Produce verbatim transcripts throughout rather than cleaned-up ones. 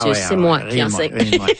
Ah ouais, c'est ah moi ouais, qui enseigne.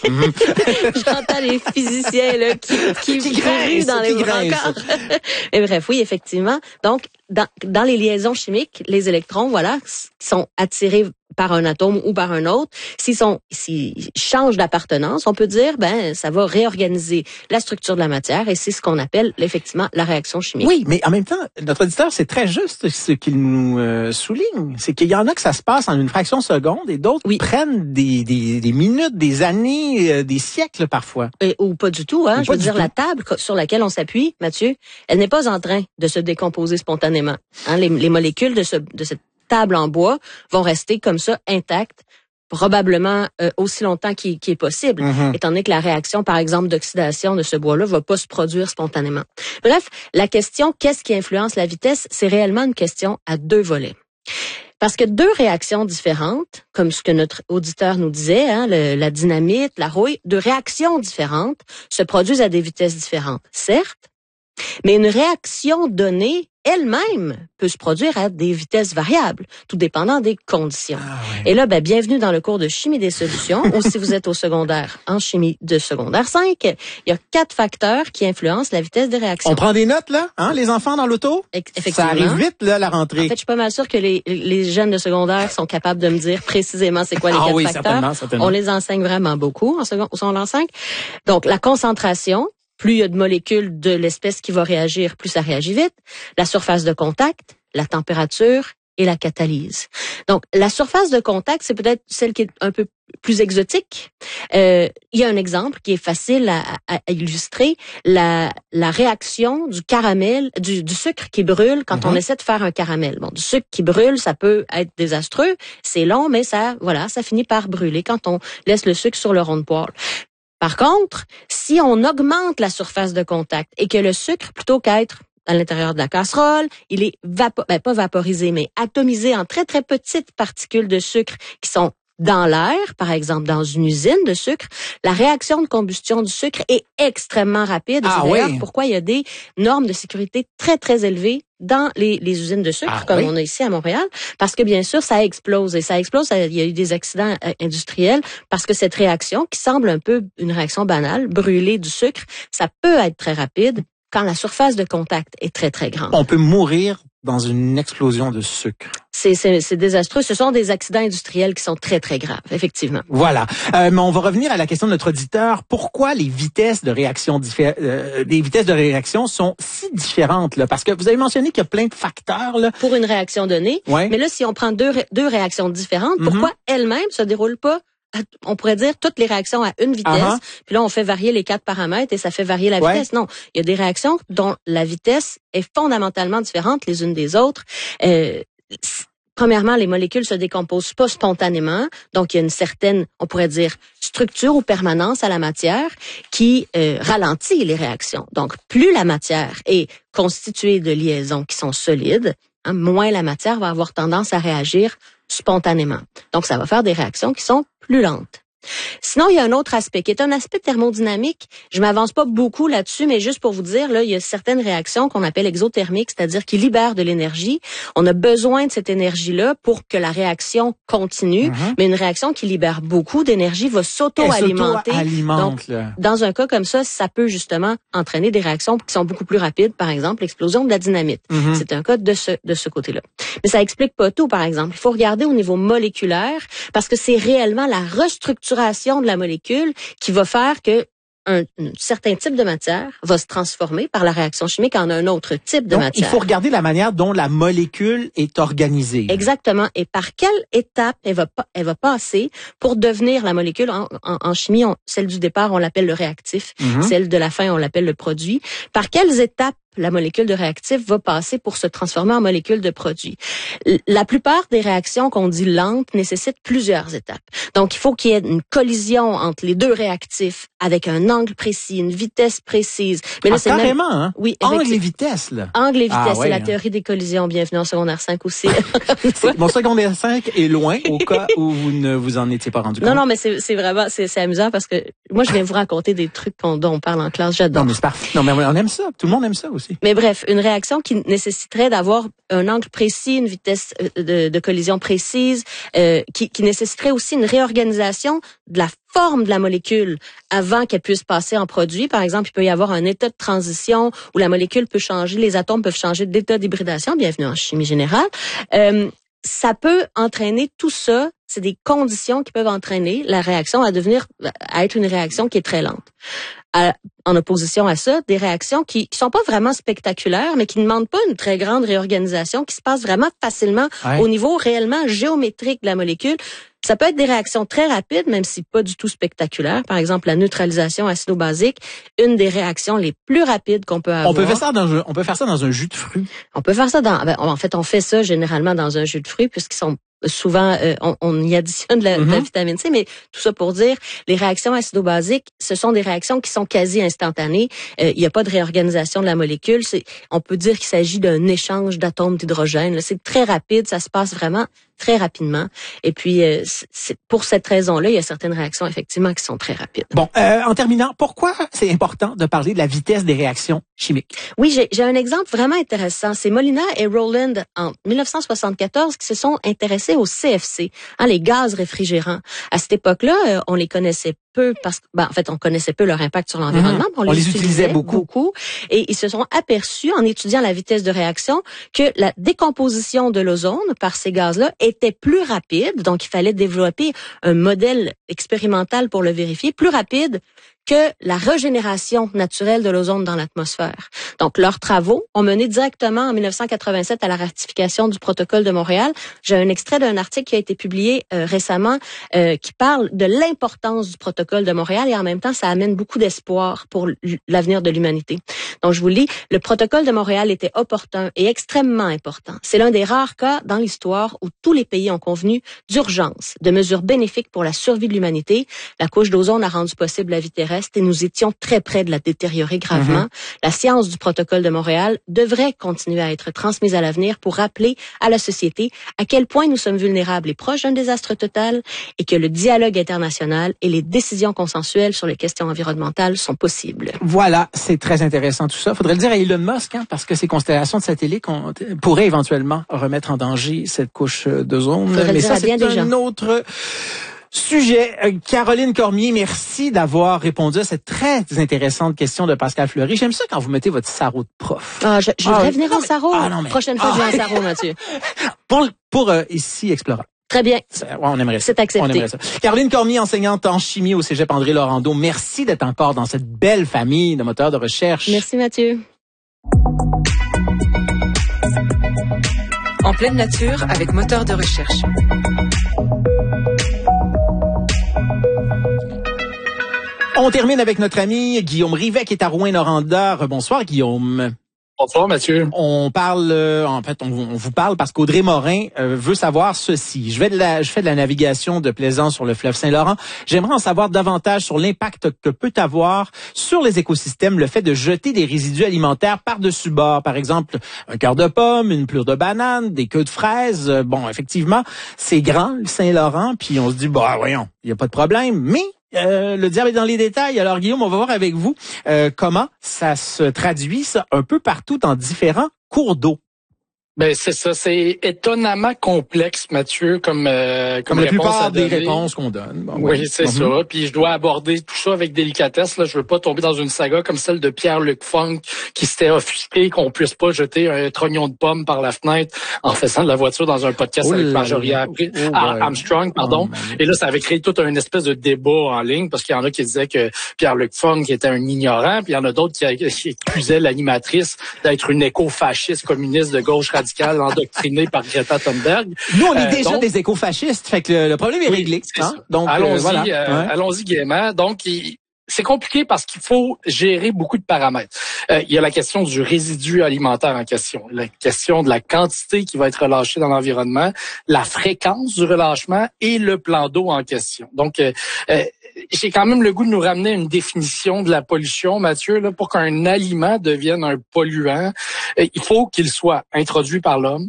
J'entends les physiciens là qui qui, qui grincent dans les brancards. Mais bref, oui, effectivement. Donc, dans, dans les liaisons chimiques, les électrons, voilà, sont attirés par un atome ou par un autre. S'ils sont, s'ils changent d'appartenance, on peut dire, ben, ça va réorganiser la structure de la matière et c'est ce qu'on appelle effectivement la réaction chimique. Oui, mais en même temps, notre auditeur, c'est très juste ce qu'il nous euh, souligne. C'est qu'il y en a que ça se passe en une fraction de seconde et d'autres oui. prennent des, des, des minutes, des années, euh, des siècles parfois. Et, ou pas du tout, hein. Ou Je veux dire, tout. La table sur laquelle on s'appuie, Mathieu, elle n'est pas en train de se décomposer spontanément. Hein, les, les molécules de, ce, de cette table en bois vont rester comme ça intactes, probablement euh, aussi longtemps qu'il, qu'il est possible, mm-hmm. étant donné que la réaction, par exemple, d'oxydation de ce bois-là va pas se produire spontanément. Bref, la question « qu'est-ce qui influence la vitesse ?» c'est réellement une question à deux volets. Parce que deux réactions différentes, comme ce que notre auditeur nous disait, hein, le, la dynamite, la rouille, deux réactions différentes se produisent à des vitesses différentes, certes, mais une réaction donnée elle-même peut se produire à des vitesses variables, tout dépendant des conditions. Ah ouais. Et là, ben, bienvenue dans le cours de chimie des solutions, ou si vous êtes au secondaire, en chimie de secondaire cinq, il y a quatre facteurs qui influencent la vitesse des réactions. On prend des notes, là, hein, les enfants dans l'auto? Effectivement. Ça arrive vite, là, la rentrée. En fait, je suis pas mal sûre que les, les jeunes de secondaire sont capables de me dire précisément c'est quoi les ah quatre oui, facteurs. Certainement, certainement. On les enseigne vraiment beaucoup en secondaire cinq. Donc, la concentration. Plus il y a de molécules de l'espèce qui va réagir, plus ça réagit vite. La surface de contact, la température et la catalyse. Donc, la surface de contact, c'est peut-être celle qui est un peu plus exotique. Euh, il y a un exemple qui est facile à, à, à illustrer. La, la réaction du caramel, du, du sucre qui brûle quand mm-hmm. on essaie de faire un caramel. Bon, du sucre qui brûle, ça peut être désastreux. C'est long, mais ça, voilà, ça finit par brûler quand on laisse le sucre sur le rond de poêle. Par contre, si on augmente la surface de contact et que le sucre, plutôt qu'être à l'intérieur de la casserole, il est vapo- ben, pas vaporisé, mais atomisé en très, très petites particules de sucre qui sont dans l'air, par exemple dans une usine de sucre, la réaction de combustion du sucre est extrêmement rapide. Ah, c'est d'ailleurs oui. pourquoi il y a des normes de sécurité très, très élevées dans les, les usines de sucre, ah, comme oui. on a ici à Montréal, parce que bien sûr, ça explose. Et ça explose, ça, il y a eu des accidents euh, industriels, parce que cette réaction, qui semble un peu une réaction banale, brûler du sucre, ça peut être très rapide quand la surface de contact est très, très grande. On peut mourir dans une explosion de sucre. C'est, c'est, c'est désastreux. Ce sont des accidents industriels qui sont très, très graves, effectivement. Voilà. Euh, mais on va revenir à la question de notre auditeur. Pourquoi les vitesses de réaction diffé- euh, les vitesses de réaction sont si différentes, là? Parce que vous avez mentionné qu'il y a plein de facteurs, là. Pour une réaction donnée. Ouais. Mais là, si on prend deux, ré- deux réactions différentes, Mm-hmm. pourquoi elles-mêmes se déroulent pas? On pourrait dire toutes les réactions à une vitesse, uh-huh. puis là, on fait varier les quatre paramètres et ça fait varier la ouais. vitesse. Non, il y a des réactions dont la vitesse est fondamentalement différente les unes des autres. Euh, Premièrement, les molécules se décomposent pas spontanément, donc il y a une certaine, on pourrait dire, structure ou permanence à la matière qui euh, ralentit les réactions. Donc, plus la matière est constituée de liaisons qui sont solides, hein, moins la matière va avoir tendance à réagir spontanément. Donc, ça va faire des réactions qui sont plus lentes. Sinon, il y a un autre aspect qui est un aspect thermodynamique. Je m'avance pas beaucoup là-dessus, mais juste pour vous dire, là, il y a certaines réactions qu'on appelle exothermiques, c'est-à-dire qui libèrent de l'énergie. On a besoin de cette énergie-là pour que la réaction continue, mm-hmm. mais une réaction qui libère beaucoup d'énergie va s'auto-alimenter. s'auto-alimente, Donc, dans un cas comme ça, ça peut justement entraîner des réactions qui sont beaucoup plus rapides. Par exemple, l'explosion de la dynamite. Mm-hmm. C'est un cas de ce de ce côté-là. Mais ça explique pas tout, par exemple. Il faut regarder au niveau moléculaire parce que c'est réellement la restructuration de la molécule qui va faire que un, un certain type de matière va se transformer par la réaction chimique en un autre type de Donc, matière. Il faut regarder la manière dont la molécule est organisée. Exactement. Et par quelle étape elle va, elle va passer pour devenir la molécule. En, en, en chimie, on, celle du départ, on l'appelle le réactif. Mm-hmm. Celle de la fin, on l'appelle le produit. Par quelles étapes la molécule de réactif va passer pour se transformer en molécule de produit. La plupart des réactions qu'on dit lentes nécessitent plusieurs étapes. Donc, il faut qu'il y ait une collision entre les deux réactifs avec un angle précis, une vitesse précise. Mais là, ah, c'est carrément, même... hein? Oui. Angle et vitesse, là. Angle et vitesse, ah, ouais, c'est la hein. théorie des collisions. Bienvenue en secondaire cinq aussi. Mon secondaire cinq est loin au cas où vous ne vous en étiez pas rendu compte. Non, non, mais c'est, c'est vraiment, c'est, c'est amusant parce que moi, je viens vous raconter des trucs qu'on, dont on parle en classe. J'adore. Non, mais c'est parfait. Non, mais on aime ça. Tout le monde aime ça aussi. Mais bref, une réaction qui nécessiterait d'avoir un angle précis, une vitesse de, de collision précise, euh, qui, qui nécessiterait aussi une réorganisation de la forme de la molécule avant qu'elle puisse passer en produit. Par exemple, il peut y avoir un état de transition où la molécule peut changer, les atomes peuvent changer d'état d'hybridation. Bienvenue en chimie générale. Euh, ça peut entraîner tout ça. C'est des conditions qui peuvent entraîner la réaction à devenir, à être une réaction qui est très lente. À, en opposition à ça, des réactions qui, qui sont pas vraiment spectaculaires, mais qui ne demandent pas une très grande réorganisation, qui se passe vraiment facilement ouais. au niveau réellement géométrique de la molécule. Ça peut être des réactions très rapides, même si pas du tout spectaculaires. Par exemple, la neutralisation acido-basique, une des réactions les plus rapides qu'on peut avoir. On peut faire ça dans, on peut faire ça dans un jus de fruits. On peut faire ça dans, ben, en fait, on fait ça généralement dans un jus de fruits puisqu'ils sont souvent, euh, on, on y additionne de la, mm-hmm. de la vitamine C, mais tout ça pour dire, les réactions acido-basiques, ce sont des réactions qui sont quasi instantanées. Euh, il n'y a pas de réorganisation de la molécule. C'est, on peut dire qu'il s'agit d'un échange d'atomes d'hydrogène. Là, c'est très rapide, ça se passe vraiment très rapidement. Et puis, euh, c'est, pour cette raison-là, il y a certaines réactions, effectivement, qui sont très rapides. Bon, euh, en terminant, pourquoi c'est important de parler de la vitesse des réactions chimiques? Oui, j'ai, j'ai un exemple vraiment intéressant. C'est Molina et Rowland, en dix-neuf cent soixante-quatorze, qui se sont intéressés au C F C, hein, les gaz réfrigérants. À cette époque-là, euh, on les connaissait peu parce que, ben, en fait, on connaissait peu leur impact sur l'environnement. Mmh. On, on les utilisait, utilisait beaucoup. beaucoup. Et ils se sont aperçus, en étudiant la vitesse de réaction, que la décomposition de l'ozone par ces gaz-là était plus rapide. Donc, il fallait développer un modèle expérimental pour le vérifier, plus rapide que la régénération naturelle de l'ozone dans l'atmosphère. Donc, leurs travaux ont mené directement en dix-neuf cent quatre-vingt-sept à la ratification du protocole de Montréal. J'ai un extrait d'un article qui a été publié euh, récemment euh, qui parle de l'importance du protocole de Montréal et en même temps, ça amène beaucoup d'espoir pour l'avenir de l'humanité. Donc, je vous le dis, le protocole de Montréal était opportun et extrêmement important. C'est l'un des rares cas dans l'histoire où tous les pays ont convenu d'urgence, de mesures bénéfiques pour la survie de l'humanité. La couche d'ozone a rendu possible la vie terrestre et nous étions très près de la détériorer gravement. Mm-hmm. La science du protocole de Montréal devrait continuer à être transmise à l'avenir pour rappeler à la société à quel point nous sommes vulnérables et proches d'un désastre total et que le dialogue international et les décisions consensuelles sur les questions environnementales sont possibles. Voilà, c'est très intéressant tout ça. Faudrait le dire à Elon Musk, hein, parce que ces constellations de satellites pourraient éventuellement remettre en danger cette couche d'ozone. Faudrait Mais le ça, dire à bien c'est un autre sujet. Caroline Cormier, merci d'avoir répondu à cette très intéressante question de Pascal Fleury. J'aime ça quand vous mettez votre sarrau de prof. Ah, je, je voudrais ah, venir non, en sarrau. Ah, non, mais, Prochaine fois, ah, je viens en sarrau, Mathieu. Pour, pour euh, ici, Explora. Très bien. Ouais, on aimerait ça. C'est accepté. On aimerait ça. Caroline Cormier, enseignante en chimie au Cégep André Laurando. Merci d'être encore dans cette belle famille de moteurs de recherche. Merci, Mathieu. En pleine nature avec moteur de recherche. On termine avec notre ami Guillaume Rivet qui est à Rouyn-Noranda. Bonsoir Guillaume. Bonsoir Mathieu. On parle, euh, en fait, on, on vous parle parce qu'Audrey Morin euh, veut savoir ceci. Je vais de la, je fais de la navigation de plaisance sur le fleuve Saint-Laurent. J'aimerais en savoir davantage sur l'impact que peut avoir sur les écosystèmes le fait de jeter des résidus alimentaires par-dessus bord. Par exemple, un cœur de pomme, une plure de banane, des queues de fraises. Bon, effectivement, c'est grand, le Saint-Laurent, puis on se dit, bah voyons, il n'y a pas de problème, mais Euh, le diable est dans les détails. Alors Guillaume, on va voir avec vous euh, comment ça se traduit ça, un peu partout dans différents cours d'eau. Ben c'est ça, c'est étonnamment complexe, Mathieu, comme euh, comme, comme la plupart des réponses qu'on donne. Bon, oui, oui, c'est mm-hmm. ça. Puis je dois aborder tout ça avec délicatesse. Là, je veux pas tomber dans une saga comme celle de Pierre-Luc Funk qui s'était offusqué qu'on puisse pas jeter un trognon de pomme par la fenêtre en faisant de la voiture dans un podcast oh, avec Marjorie oh, oh, Armstrong, pardon. Oh, Et là, ça avait créé tout un espèce de débat en ligne parce qu'il y en a qui disaient que Pierre-Luc Funk était un ignorant, puis il y en a d'autres qui, qui accusaient l'animatrice d'être une éco-fasciste communiste de gauche radicale endoctrinée par Greta Thunberg. Nous, on est euh, déjà donc, des écofascistes, fait que le, le problème est oui, réglé. Hein? Donc, allons-y, euh, voilà. euh, ouais. allons-y gaiement. Donc, il, c'est compliqué parce qu'il faut gérer beaucoup de paramètres. Euh, il y a la question du résidu alimentaire en question, la question de la quantité qui va être relâchée dans l'environnement, la fréquence du relâchement et le plan d'eau en question. Donc, euh, euh, j'ai quand même le goût de nous ramener à une définition de la pollution, Mathieu, là, pour qu'un aliment devienne un polluant. Euh, il faut qu'il soit introduit par l'homme,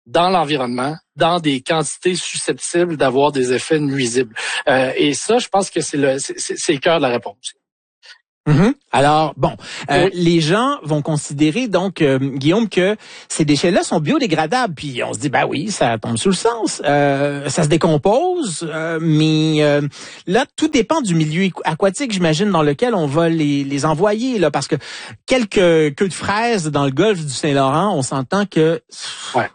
dans l'environnement, dans des quantités susceptibles d'avoir des effets nuisibles. Euh, et ça, je pense que c'est le, c'est, c'est le cœur de la réponse. Mm-hmm. Alors, bon, euh, oui. les gens vont considérer, donc, euh, Guillaume, que ces déchets-là sont biodégradables. Puis on se dit, ben oui, ça tombe sous le sens. Euh, ça se décompose, euh, mais euh, là, tout dépend du milieu aquatique, j'imagine, dans lequel on va les, les envoyer. Là, parce que quelques queues de fraises dans le golfe du Saint-Laurent, on s'entend que... Ouais.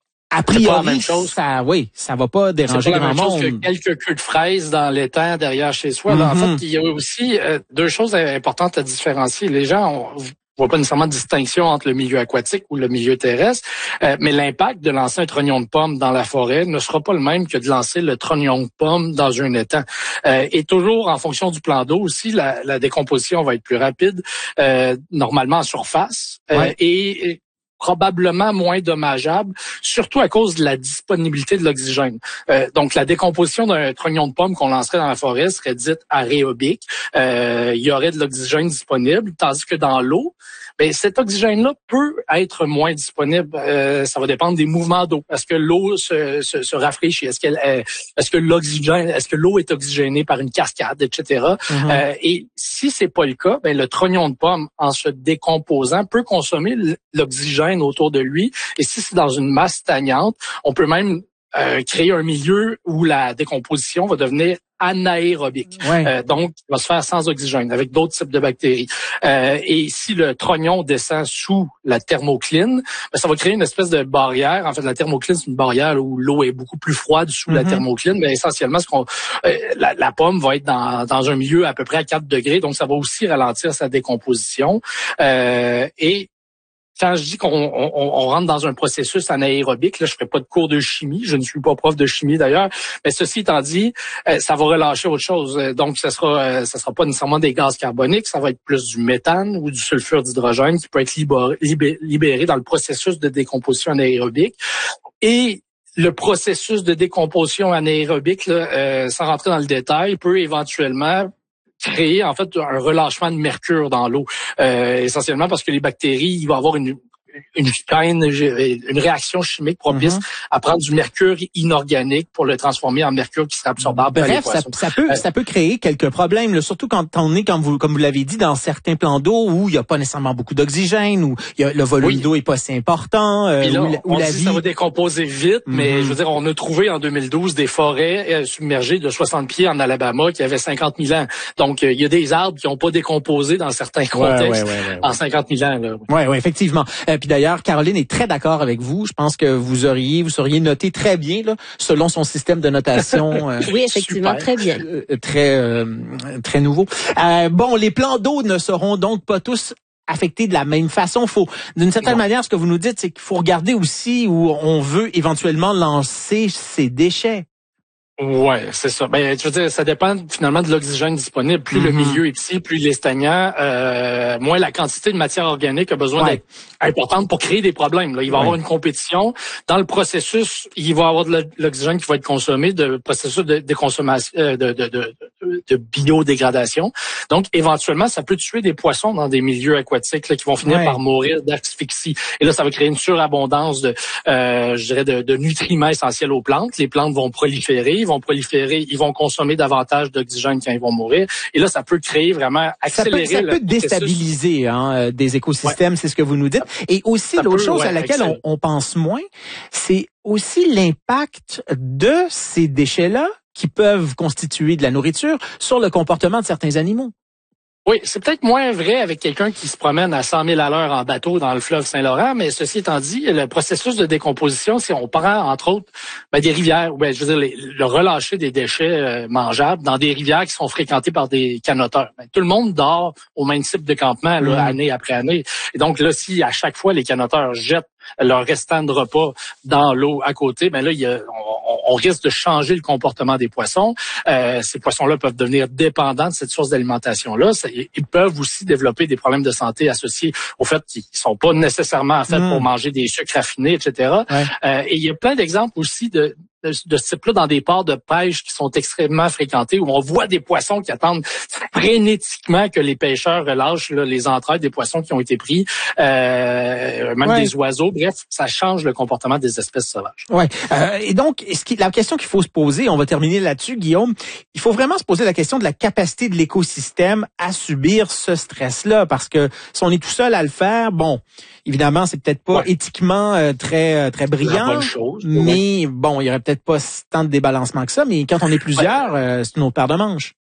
A priori, ça, oui, ça va pas déranger grand monde. C'est pas la même chose que quelques queues de fraises dans l'étang derrière chez soi. Mm-hmm. Là, en fait, il y a aussi euh, deux choses importantes à différencier. Les gens on voit pas nécessairement de distinction entre le milieu aquatique ou le milieu terrestre, euh, mais l'impact de lancer un trognon de pomme dans la forêt ne sera pas le même que de lancer le trognon de pomme dans un étang. Euh, et toujours en fonction du plan d'eau aussi, la, la décomposition va être plus rapide, euh, normalement en surface, euh, ouais. et, et probablement moins dommageable, surtout à cause de la disponibilité de l'oxygène. Euh, donc, la décomposition d'un trognon de pomme qu'on lancerait dans la forêt serait dite aérobique. Euh, il y aurait de l'oxygène disponible, tandis que dans l'eau, ben, cet oxygène-là peut être moins disponible. Euh, ça va dépendre des mouvements d'eau. Est-ce que l'eau se, se, se rafraîchit? Est-ce qu'elle, euh, est-ce que l'oxygène, est-ce que l'eau est oxygénée par une cascade, et cetera. Mm-hmm. Euh, et si c'est pas le cas, ben, le trognon de pomme, en se décomposant, peut consommer l'oxygène autour de lui. Et si c'est dans une masse stagnante, on peut même euh, créer un milieu où la décomposition va devenir anaérobique. Ouais. Euh, donc, il va se faire sans oxygène, avec d'autres types de bactéries. Euh, et si le trognon descend sous la thermocline, ben, ça va créer une espèce de barrière. En fait, la thermocline, c'est une barrière où l'eau est beaucoup plus froide sous mm-hmm. la thermocline. Mais essentiellement, ce qu'on, euh, la, la pomme va être dans, dans un milieu à peu près à quatre degrés. Donc, ça va aussi ralentir sa décomposition. Euh, et Quand je dis qu'on on, on rentre dans un processus anaérobique, là, je ferai pas de cours de chimie, je ne suis pas prof de chimie d'ailleurs, mais ceci étant dit, euh, ça va relâcher autre chose. Donc, ça sera, euh, ça sera pas nécessairement des gaz carboniques, ça va être plus du méthane ou du sulfure d'hydrogène qui peut être libéré, libéré dans le processus de décomposition anaérobique. Et le processus de décomposition anaérobique, là, euh, sans rentrer dans le détail, peut éventuellement créer en fait un relâchement de mercure dans l'eau, euh, essentiellement parce que les bactéries, il va y avoir une une chaîne, une réaction chimique propice mm-hmm. à prendre du mercure inorganique pour le transformer en mercure qui sera absorbable par les poissons. Bref, ça, ça peut, euh, ça peut créer quelques problèmes, là, surtout quand on est, comme vous, comme vous l'avez dit, dans certains plans d'eau où il n'y a pas nécessairement beaucoup d'oxygène, où il y a, le volume oui. d'eau est pas si important, euh, là, où, la, où on la dit vie... ça va décomposer vite, mm-hmm. mais je veux dire, on a trouvé en deux mille douze des forêts euh, submergées de soixante pieds en Alabama qui avaient cinquante mille ans. Donc, euh, il y a des arbres qui n'ont pas décomposé dans certains contextes ouais, ouais, ouais, ouais, ouais. en cinquante mille ans. Là. Oui, ouais, effectivement. Euh, puis d'ailleurs, Caroline est très d'accord avec vous. Je pense que vous auriez, vous seriez noté très bien, là, selon son système de notation. Euh, oui, effectivement, super, très bien. Euh, très, euh, très nouveau. Euh, bon, les plans d'eau ne seront donc pas tous affectés de la même façon. Faut, d'une certaine non. manière, ce que vous nous dites, c'est qu'il faut regarder aussi où on veut éventuellement lancer ces déchets. Ouais, c'est ça. Ben, je veux dire, ça dépend finalement de l'oxygène disponible. Plus mm-hmm. le milieu est petit, plus il est stagnant, euh, moins la quantité de matière organique a besoin ouais. d'être importante pour créer des problèmes. Là, il va y ouais. avoir une compétition. Dans le processus, il va y avoir de l'oxygène qui va être consommé, de processus de, de consommation, de, de, de, de, de biodégradation. Donc, éventuellement, ça peut tuer des poissons dans des milieux aquatiques là, qui vont finir ouais. par mourir d'asphyxie. Et là, ça va créer une surabondance de, euh, je dirais, de, de nutriments essentiels aux plantes. Les plantes vont proliférer. Ils vont proliférer, ils vont consommer davantage d'oxygène quand ils vont mourir. Et là, ça peut créer vraiment, accélérer ça peut, ça peut déstabiliser hein, des écosystèmes, ouais. c'est ce que vous nous dites. Et aussi, ça l'autre peut, chose ouais, à laquelle on, on pense moins, c'est aussi l'impact de ces déchets-là qui peuvent constituer de la nourriture sur le comportement de certains animaux. Oui, c'est peut-être moins vrai avec quelqu'un qui se promène à cent mille à l'heure en bateau dans le fleuve Saint-Laurent, mais ceci étant dit, le processus de décomposition, si on prend entre autres ben, des rivières, ben, je veux dire les, le relâcher des déchets euh, mangeables dans des rivières qui sont fréquentées par des canoteurs. Ben, tout le monde dort au même type de campement là, mmh. année après année. Et donc là, si à chaque fois les canoteurs jettent leur restant de repas dans l'eau à côté, ben là, il y a, on, on risque de changer le comportement des poissons. Euh, ces poissons-là peuvent devenir dépendants de cette source d'alimentation-là. Ça, ils peuvent aussi développer des problèmes de santé associés au fait qu'ils sont pas nécessairement faits mmh. pour manger des sucres raffinés, et cetera. Ouais. Euh, et il y a plein d'exemples aussi de de, de ce type-là dans des ports de pêche qui sont extrêmement fréquentés, où on voit des poissons qui attendent frénétiquement que les pêcheurs relâchent là, les entrailles des poissons qui ont été pris, euh, même ouais. des oiseaux. Bref, ça change le comportement des espèces sauvages. Ouais. Euh, et donc, ce qui, la question qu'il faut se poser, on va terminer là-dessus, Guillaume, il faut vraiment se poser la question de la capacité de l'écosystème à subir ce stress-là, parce que si on est tout seul à le faire, bon, évidemment, c'est peut-être pas ouais. éthiquement euh, très très brillant, chose, mais ouais. bon, il y aurait peut-être pas tant de débalancement que ça, mais quand on est plusieurs, ouais. euh, c'est une autre paire de manches.